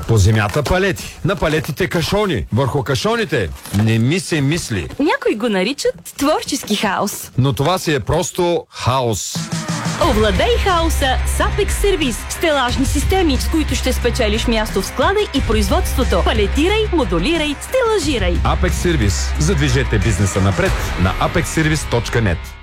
По земята палети, на палетите кашони, върху кашоните не ми се мисли. Някои го наричат творчески хаос. Но това си е просто хаос. Овладей хаоса с Apex Service. Стелажни системи, с които ще спечелиш място в склада и производството. Палетирай, модулирай, стелажирай. Apex Service. Задвижете бизнеса напред на apexservice.net.